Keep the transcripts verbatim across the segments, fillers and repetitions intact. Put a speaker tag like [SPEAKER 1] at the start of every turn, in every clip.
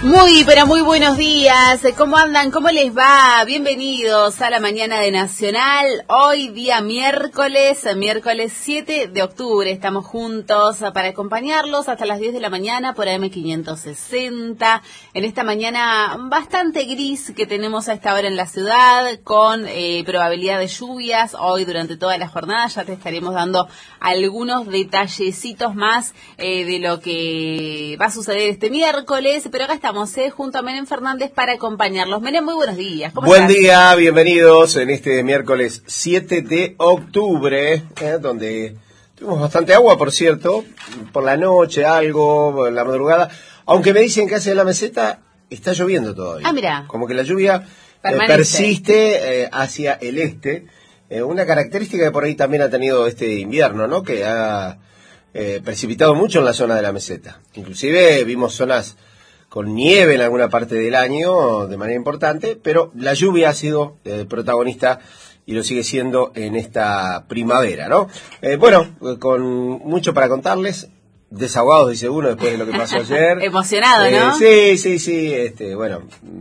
[SPEAKER 1] Muy, pero muy buenos días. ¿Cómo andan? ¿Cómo les va? Bienvenidos a la mañana de Nacional. Hoy día miércoles, miércoles siete de octubre. Estamos juntos para acompañarlos hasta las diez de la mañana por A M quinientos sesenta. En esta mañana bastante gris que tenemos a esta hora en la ciudad, con eh, probabilidad de lluvias hoy durante toda la jornada. Ya te estaremos dando algunos detallecitos más eh, de lo que va a suceder este miércoles. Pero acá estamos. Eh, junto a Menem Fernández para acompañarlos. Menem, muy buenos días. ¿Cómo
[SPEAKER 2] Buen
[SPEAKER 1] estás?
[SPEAKER 2] día, bienvenidos en este miércoles siete de octubre, eh, donde tuvimos bastante agua, por cierto, por la noche algo, en la madrugada, aunque me dicen que hacia la meseta está lloviendo todavía.
[SPEAKER 1] Ah, mira.
[SPEAKER 2] Como que la lluvia eh, persiste eh, hacia el este, eh, una característica que por ahí también ha tenido este invierno, ¿no? Que ha eh, precipitado mucho en la zona de la meseta. Inclusive vimos zonas con nieve en alguna parte del año de manera importante, pero la lluvia ha sido eh, protagonista y lo sigue siendo en esta primavera, ¿no? Eh, bueno, con mucho para contarles, desahogados dice uno después de lo que pasó ayer.
[SPEAKER 1] Emocionado,
[SPEAKER 2] eh,
[SPEAKER 1] ¿no?
[SPEAKER 2] Sí, sí, sí, este, bueno,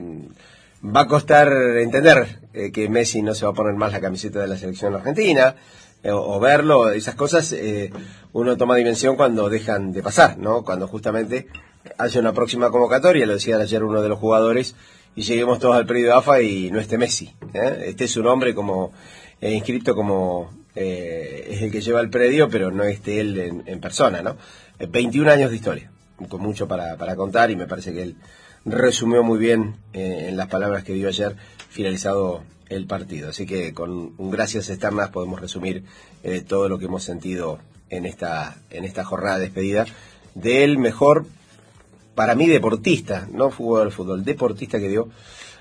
[SPEAKER 2] va a costar entender eh, que Messi no se va a poner más la camiseta de la selección argentina, eh, o, o verlo, esas cosas, eh, uno toma dimensión cuando dejan de pasar, ¿no? Cuando justamente hace una próxima convocatoria, lo decía ayer uno de los jugadores, y lleguemos todos al predio de A F A y no esté Messi, ¿eh? Este es su nombre como eh, inscrito como eh, es el que lleva el predio, pero no esté él en, en persona, ¿no? Eh, veintiún años de historia, con mucho para, para contar, y me parece que él resumió muy bien eh, en las palabras que dio ayer, finalizado el partido. Así que con un gracias externas podemos resumir eh, todo lo que hemos sentido en esta, en esta jornada de despedida del mejor, para mí, deportista, no jugador de fútbol, deportista que dio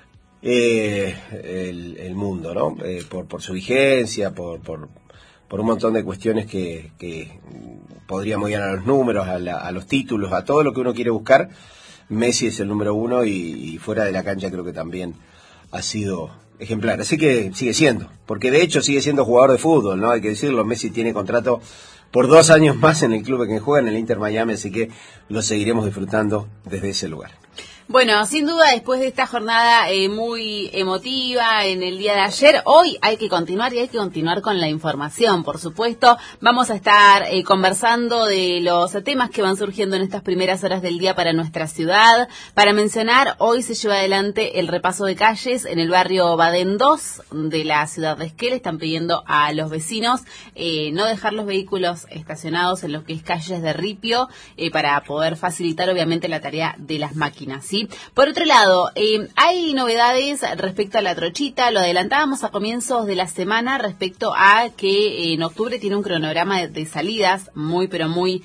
[SPEAKER 2] eh, el, el mundo, ¿no? Eh, por, por su vigencia, por, por, por un montón de cuestiones que, que podríamos ir a los números, a, la, a los títulos, a todo lo que uno quiere buscar. Messi es el número uno y, y fuera de la cancha creo que también ha sido ejemplar. Así que sigue siendo, porque de hecho sigue siendo jugador de fútbol, ¿no? Hay que decirlo, Messi tiene contrato por dos años más en el club en que juega, en el Inter Miami, así que lo seguiremos disfrutando desde ese lugar.
[SPEAKER 1] Bueno, sin duda, después de esta jornada eh, muy emotiva en el día de ayer, hoy hay que continuar y hay que continuar con la información, por supuesto. Vamos a estar eh, conversando de los temas que van surgiendo en estas primeras horas del día para nuestra ciudad. Para mencionar, hoy se lleva adelante el repaso de calles en el barrio Badén dos de la ciudad de Esquel. Están pidiendo a los vecinos eh, no dejar los vehículos estacionados en lo que es calles de ripio eh, para poder facilitar, obviamente, la tarea de las máquinas, ¿sí? Por otro lado, eh, hay novedades respecto a la trochita. Lo adelantábamos a comienzos de la semana respecto a que eh, en octubre tiene un cronograma de, de salidas muy, pero muy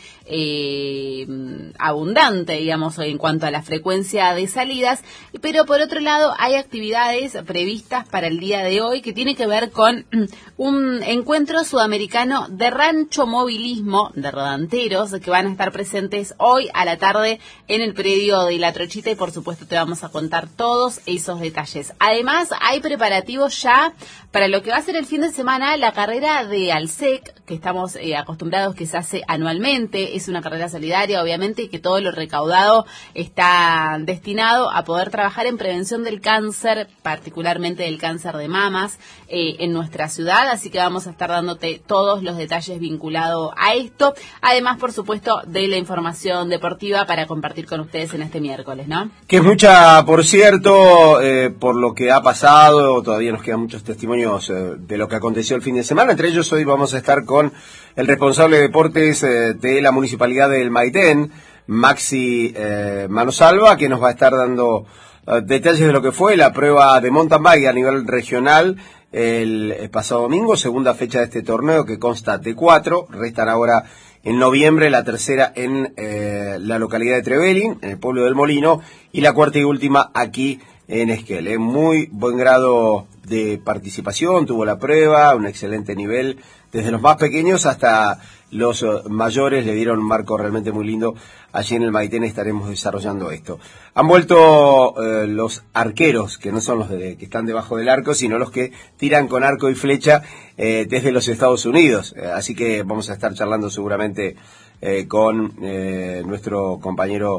[SPEAKER 1] eh, abundante, digamos, en cuanto a la frecuencia de salidas. Pero por otro lado, hay actividades previstas para el día de hoy que tiene que ver con un encuentro sudamericano de rancho movilismo de rodanteros que van a estar presentes hoy a la tarde en el predio de la trochita, y por supuesto te vamos a contar todos esos detalles. Además, hay preparativos ya para lo que va a ser el fin de semana, la carrera de Alsec, que estamos eh, acostumbrados que se hace anualmente. Es una carrera solidaria, obviamente, y que todo lo recaudado está destinado a poder trabajar en prevención del cáncer, particularmente del cáncer de mamas, eh, en nuestra ciudad. Así que vamos a estar dándote todos los detalles vinculados a esto. Además, por supuesto, de la información deportiva para compartir con ustedes en este miércoles, ¿no?
[SPEAKER 2] Que es mucha, por cierto, eh, por lo que ha pasado, todavía nos quedan muchos testimonios eh, de lo que aconteció el fin de semana. Entre ellos, hoy vamos a estar con el responsable de deportes eh, de la Municipalidad del Maitén, Maxi eh, Manosalva, que nos va a estar dando eh, detalles de lo que fue la prueba de mountain bike a nivel regional el, el pasado domingo, segunda fecha de este torneo que consta de cuatro. Restan ahora en noviembre la tercera en eh, la localidad de Trevelin, en el pueblo del Molino, y la cuarta y última aquí en Esquel. Eh. Muy buen grado de participación, tuvo la prueba, un excelente nivel, desde los más pequeños hasta los uh, mayores, le dieron un marco realmente muy lindo. Allí en el Maitén estaremos desarrollando esto. Han vuelto uh, los arqueros, que no son los de, que están debajo del arco, sino los que tiran con arco y flecha eh, desde los Estados Unidos. Eh, así que vamos a estar charlando seguramente eh, con eh, nuestro compañero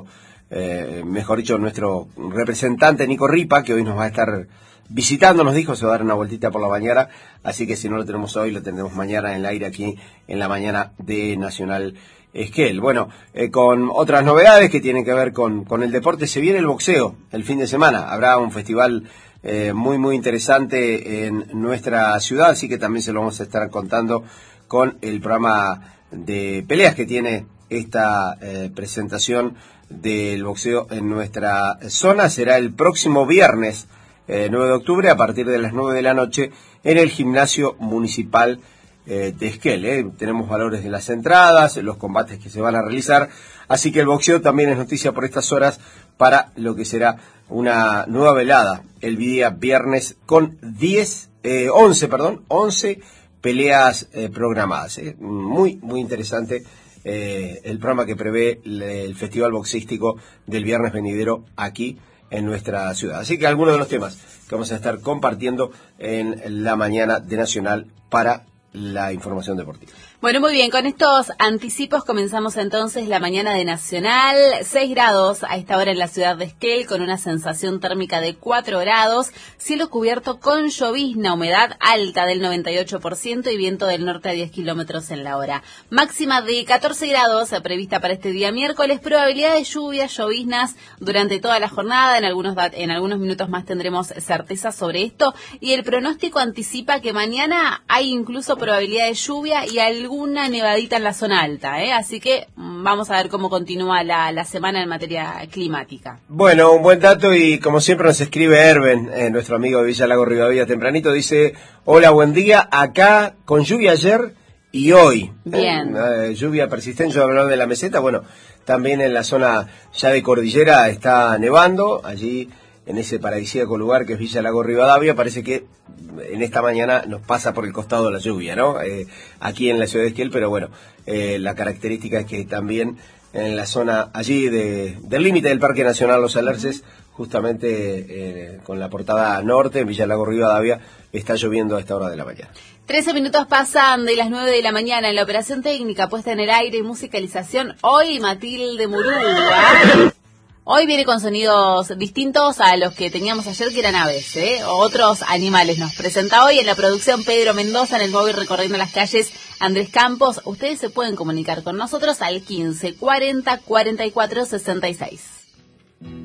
[SPEAKER 2] eh, mejor dicho, nuestro representante Nico Ripa, que hoy nos va a estar visitando, nos dijo, se va a dar una vueltita por la mañana, así que si no lo tenemos hoy, lo tendremos mañana en el aire aquí en la mañana de Nacional Esquel. Bueno, eh, con otras novedades que tienen que ver con, con el deporte, se viene el boxeo el fin de semana, habrá un festival eh, muy muy interesante en nuestra ciudad, así que también se lo vamos a estar contando con el programa de peleas que tiene esta eh, presentación del boxeo en nuestra zona. Será el próximo viernes Eh, nueve de octubre a partir de las nueve de la noche en el gimnasio municipal eh, de Esquel. Eh. Tenemos valores de las entradas, los combates que se van a realizar, así que el boxeo también es noticia por estas horas para lo que será una nueva velada el día viernes con diez, eh, once, perdón, once peleas eh, programadas. Eh. Muy, muy interesante eh, el programa que prevé el, el Festival Boxístico del viernes venidero aquí en nuestra ciudad. Así que algunos de los temas que vamos a estar compartiendo en la mañana de Nacional para la información deportiva.
[SPEAKER 1] Bueno, muy bien, con estos anticipos comenzamos entonces la mañana de Nacional. seis grados a esta hora en la ciudad de Esquel, con una sensación térmica de cuatro grados, cielo cubierto con llovizna, humedad alta del noventa y ocho por ciento y viento del norte a diez kilómetros en la hora. Máxima de catorce grados prevista para este día miércoles, probabilidad de lluvias, lloviznas durante toda la jornada, en algunos, en algunos minutos más tendremos certeza sobre esto, y el pronóstico anticipa que mañana hay incluso probabilidad de lluvia y algún una nevadita en la zona alta, ¿eh? Así que vamos a ver cómo continúa la, la semana en materia climática.
[SPEAKER 2] Bueno, un buen dato, y como siempre nos escribe Erben, eh, nuestro amigo de Villa Lago Rivadavia tempranito, dice: hola, buen día, acá con lluvia ayer y hoy.
[SPEAKER 1] Bien.
[SPEAKER 2] Eh, lluvia persistente, yo hablaba de la meseta, bueno, también en la zona ya de cordillera está nevando, allí en ese paradisíaco lugar que es Villa Lago Rivadavia, parece que en esta mañana nos pasa por el costado de la lluvia, ¿no? Eh, aquí en la ciudad de Esquel, pero bueno, eh, la característica es que también en la zona allí de, del límite del Parque Nacional Los Alerces, justamente eh, con la portada norte, en Villa Lago Rivadavia, está lloviendo a esta hora de la mañana.
[SPEAKER 1] trece minutos pasan de las nueve de la mañana en la operación técnica, puesta en el aire y musicalización. Hoy Matilde Murúa. Hoy viene con sonidos distintos a los que teníamos ayer, que eran aves, ¿eh? O otros animales. Nos presenta hoy en la producción Pedro Mendoza, en el móvil recorriendo las calles Andrés Campos. Ustedes se pueden comunicar con nosotros al quince cuarenta cuarenta y cuatro sesenta y seis.